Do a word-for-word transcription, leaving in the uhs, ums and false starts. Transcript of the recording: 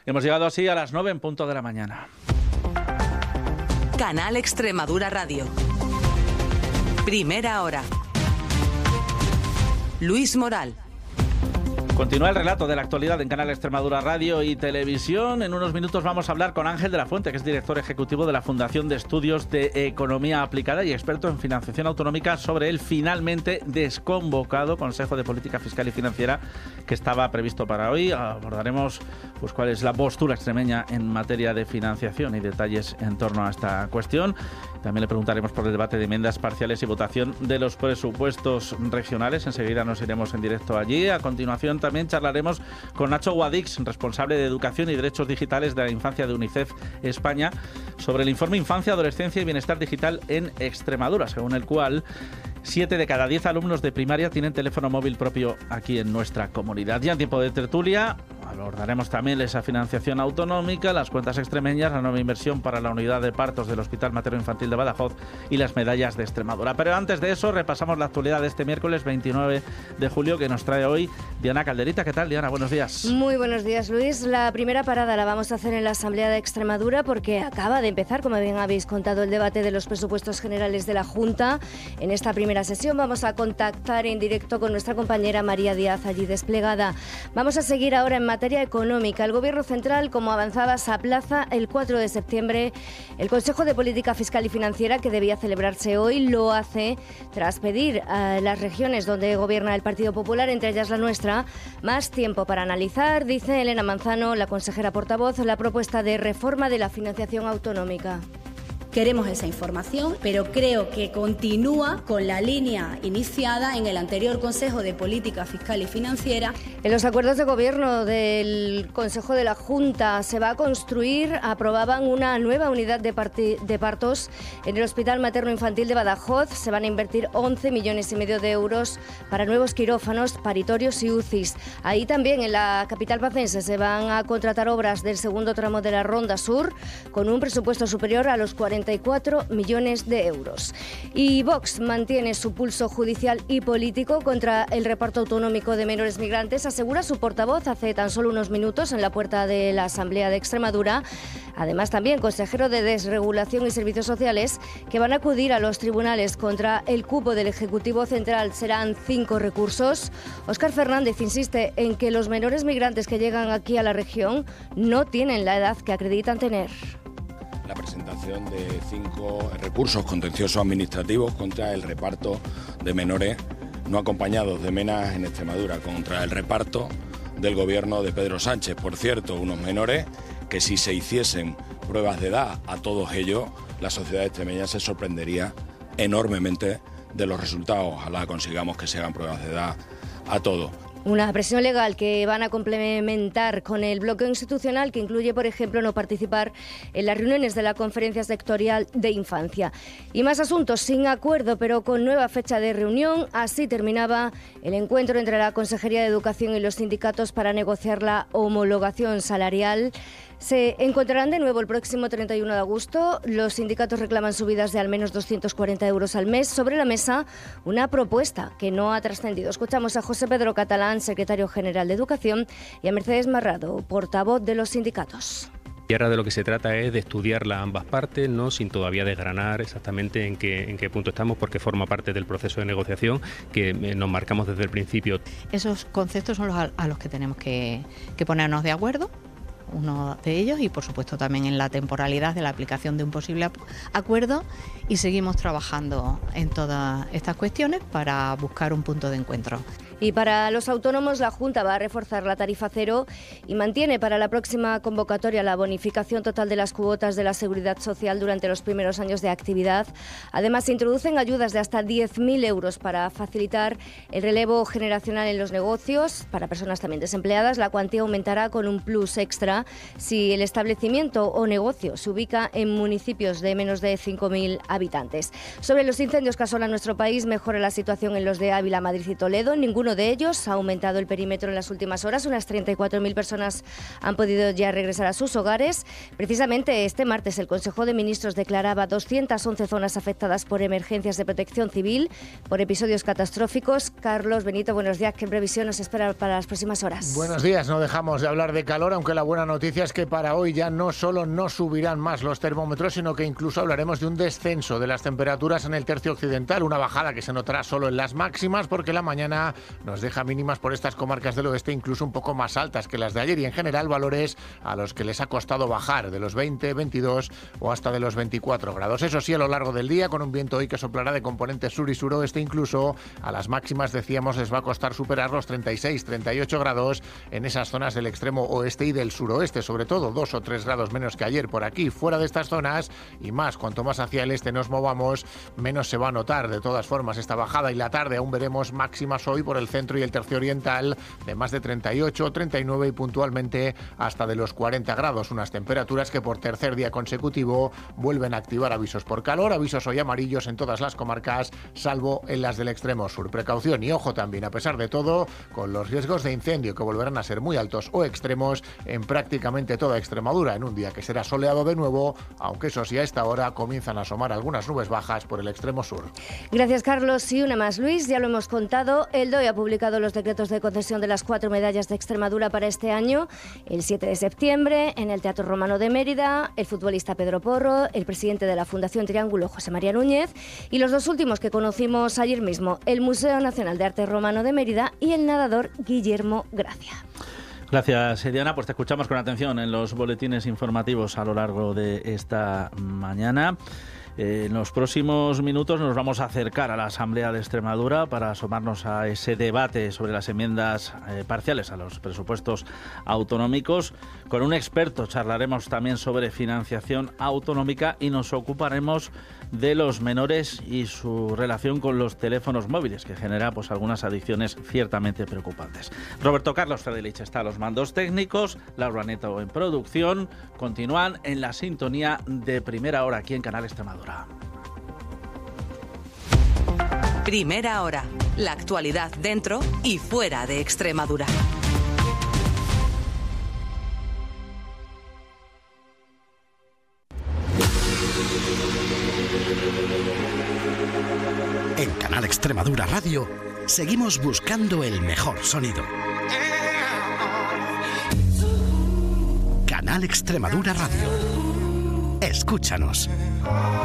Hemos llegado así a las nueve en punto de la mañana. Canal Extremadura Radio. Primera hora. Luis Moral. Continúa el relato de la actualidad en Canal Extremadura Radio y Televisión. En unos minutos vamos a hablar con Ángel de la Fuente, que es director ejecutivo de la Fundación de Estudios de Economía Aplicada y experto en financiación autonómica, sobre el finalmente desconvocado Consejo de Política Fiscal y Financiera que estaba previsto para hoy. Abordaremos pues cuál es la postura extremeña en materia de financiación y detalles en torno a esta cuestión. También le preguntaremos por el debate de enmiendas parciales y votación de los presupuestos regionales. Enseguida nos iremos en directo allí. A continuación también charlaremos con Nacho Guadix, responsable de Educación y Derechos Digitales de la Infancia de UNICEF España, sobre el informe Infancia, Adolescencia y Bienestar Digital en Extremadura, según el cual siete de cada diez alumnos de primaria tienen teléfono móvil propio aquí en nuestra comunidad. Ya en tiempo de tertulia abordaremos también esa financiación autonómica, las cuentas extremeñas, la nueva inversión para la unidad de partos del Hospital Materno Infantil de Badajoz y las medallas de Extremadura. Pero antes de eso repasamos la actualidad de este miércoles veintinueve de julio que nos trae hoy Diana Calderita. ¿Qué tal, Diana? Buenos días. Muy buenos días, Luis. La primera parada la vamos a hacer en la Asamblea de Extremadura porque acaba de empezar, como bien habéis contado, el debate de los presupuestos generales de la Junta. En esta primera sesión vamos a contactar en directo con nuestra compañera María Díaz, allí desplegada. Vamos a seguir ahora en materia económica. El Gobierno Central, como avanzaba, se aplaza el cuatro de septiembre. El Consejo de Política Fiscal y Financiera, que debía celebrarse hoy, lo hace tras pedir a las regiones donde gobierna el Partido Popular, entre ellas la nuestra, más tiempo para analizar, dice Elena Manzano, la consejera portavoz, la propuesta de reforma de la financiación autonómica. Queremos esa información, pero creo que continúa con la línea iniciada en el anterior Consejo de Política Fiscal y Financiera. En los acuerdos de gobierno del Consejo de la Junta se va a construir, aprobaban una nueva unidad de, parti- de partos en el Hospital Materno Infantil de Badajoz. Se van a invertir once millones y medio de euros para nuevos quirófanos, paritorios y U C Is. Ahí también, en la capital pacense, se van a contratar obras del segundo tramo de la Ronda Sur con un presupuesto superior a los cuarenta y cuatro millones de euros. Y Vox mantiene su pulso judicial y político contra el reparto autonómico de menores migrantes, asegura su portavoz hace tan solo unos minutos en la puerta de la Asamblea de Extremadura. Además, también consejero de Desregulación y Servicios Sociales, que van a acudir a los tribunales contra el cupo del Ejecutivo Central. Serán cinco recursos. Óscar Fernández insiste en que los menores migrantes que llegan aquí a la región no tienen la edad que acreditan tener. La presentación de cinco recursos contenciosos administrativos contra el reparto de menores no acompañados de menas en Extremadura, contra el reparto del gobierno de Pedro Sánchez. Por cierto, unos menores que si se hiciesen pruebas de edad a todos ellos, la sociedad extremeña se sorprendería enormemente de los resultados. Ojalá consigamos que se hagan pruebas de edad a todos. Una presión legal que van a complementar con el bloqueo institucional, que incluye, por ejemplo, no participar en las reuniones de la Conferencia Sectorial de Infancia. Y más asuntos sin acuerdo, pero con nueva fecha de reunión. Así terminaba el encuentro entre la Consejería de Educación y los sindicatos para negociar la homologación salarial. Se encontrarán de nuevo el próximo treinta y uno de agosto. Los sindicatos reclaman subidas de al menos doscientos cuarenta euros al mes. Sobre la mesa, una propuesta que no ha trascendido. Escuchamos a José Pedro Catalán, secretario general de Educación, y a Mercedes Marrado, portavoz de los sindicatos. Y ahora de lo que se trata es de estudiarla ambas partes, ¿no? Sin todavía desgranar exactamente en qué, en qué punto estamos, porque forma parte del proceso de negociación que nos marcamos desde el principio. Esos conceptos son los a, a los que tenemos que, que ponernos de acuerdo. Uno de ellos, y por supuesto también en la temporalidad de la aplicación de un posible acuerdo, y seguimos trabajando en todas estas cuestiones para buscar un punto de encuentro. Y para los autónomos, la Junta va a reforzar la tarifa cero y mantiene para la próxima convocatoria la bonificación total de las cuotas de la Seguridad Social durante los primeros años de actividad. Además, se introducen ayudas de hasta diez mil euros para facilitar el relevo generacional en los negocios. Para personas también desempleadas, la cuantía aumentará con un plus extra si el establecimiento o negocio se ubica en municipios de menos de cinco mil habitantes. Sobre los incendios que asolan nuestro país, mejora la situación en los de Ávila, Madrid y Toledo. Ninguno uno de ellos. Ha aumentado el perímetro en las últimas horas. Unas treinta y cuatro mil personas han podido ya regresar a sus hogares. Precisamente este martes el Consejo de Ministros declaraba doscientas once zonas afectadas por emergencias de protección civil, por episodios catastróficos. Carlos, Benito, buenos días. ¿Qué previsión nos espera para las próximas horas? Buenos días. No dejamos de hablar de calor, aunque la buena noticia es que para hoy ya no solo no subirán más los termómetros, sino que incluso hablaremos de un descenso de las temperaturas en el tercio occidental, una bajada que se notará solo en las máximas, porque la mañana nos deja mínimas por estas comarcas del oeste incluso un poco más altas que las de ayer, y en general valores a los que les ha costado bajar, de los veinte, veintidós o hasta de los veinticuatro grados. Eso sí, a lo largo del día, con un viento hoy que soplará de componente sur y suroeste, incluso a las máximas, decíamos, les va a costar superar los treinta y seis, treinta y ocho grados en esas zonas del extremo oeste y del suroeste, sobre todo dos o tres grados menos que ayer por aquí. Fuera de estas zonas, y más, cuanto más hacia el este nos movamos, menos se va a notar de todas formas esta bajada, y la tarde aún veremos máximas hoy por el centro y el tercio oriental de más de treinta y ocho, treinta y nueve y puntualmente hasta de los cuarenta grados, unas temperaturas que por tercer día consecutivo vuelven a activar avisos por calor, avisos hoy amarillos en todas las comarcas, salvo en las del extremo sur. Precaución y ojo también, a pesar de todo, con los riesgos de incendio que volverán a ser muy altos o extremos en prácticamente toda Extremadura, en un día que será soleado de nuevo, aunque eso sí, a esta hora comienzan a asomar algunas nubes bajas por el extremo sur. Gracias, Carlos. Y una más, Luis, ya lo hemos contado, el D O E ha publicado los decretos de concesión de las cuatro medallas de Extremadura para este año. El siete de septiembre, en el Teatro Romano de Mérida, el futbolista Pedro Porro, el presidente de la Fundación Triángulo, José María Núñez, y los dos últimos que conocimos ayer mismo, el Museo Nacional de Arte Romano de Mérida y el nadador Guillermo Gracia. Gracias, Diana. Pues te escuchamos con atención en los boletines informativos a lo largo de esta mañana. Eh, en los próximos minutos nos vamos a acercar a la Asamblea de Extremadura para asomarnos a ese debate sobre las enmiendas eh, parciales a los presupuestos autonómicos. Con un experto charlaremos también sobre financiación autonómica y nos ocuparemos de los menores y su relación con los teléfonos móviles, que genera pues algunas adicciones ciertamente preocupantes. Roberto Carlos Fredelich está a los mandos técnicos, Laura Neto en producción. Continúan en la sintonía de Primera Hora aquí en Canal Extremadura. Primera Hora, la actualidad dentro y fuera de Extremadura. En Canal Extremadura Radio seguimos buscando el mejor sonido. Canal Extremadura Radio. Escúchanos.